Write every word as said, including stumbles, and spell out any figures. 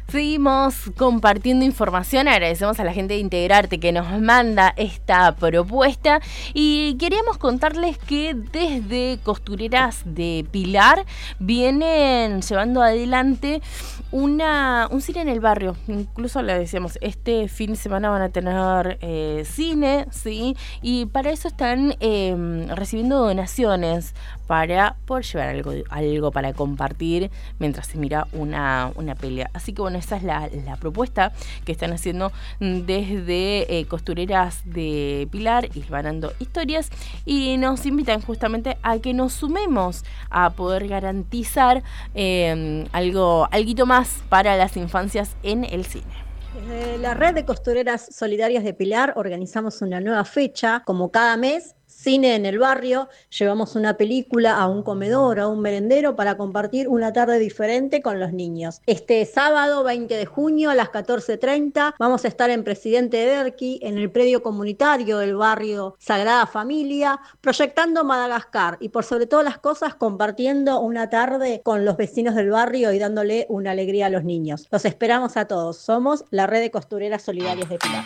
Seguimos compartiendo información, agradecemos a la gente de Integrarte que nos manda esta propuesta y queríamos contarles que desde Costureras de Pilar vienen llevando adelante una, un cine en el barrio. Incluso le decíamos, este fin de semana van a tener eh, cine, ¿sí? Y para eso están eh, recibiendo donaciones para poder llevar algo, algo para compartir mientras se mira una, una pelea. Así que bueno, esa es la, la propuesta que están haciendo desde eh, Costureras de Pilar, Hilvanando Historias, y nos invitan justamente a que nos sumemos a poder garantizar eh, algo, alguito más para las infancias en el cine. Desde la red de costureras solidarias de Pilar organizamos una nueva fecha, como cada mes, Cine en el Barrio. Llevamos una película a un comedor, a un merendero, para compartir una tarde diferente con los niños. Este sábado veinte de junio a las catorce treinta vamos a estar en Presidente Ederqui, en el predio comunitario del barrio Sagrada Familia, proyectando Madagascar y por sobre todas las cosas compartiendo una tarde con los vecinos del barrio y dándole una alegría a los niños. Los esperamos a todos. Somos la red de costureras solidarias de Pilar.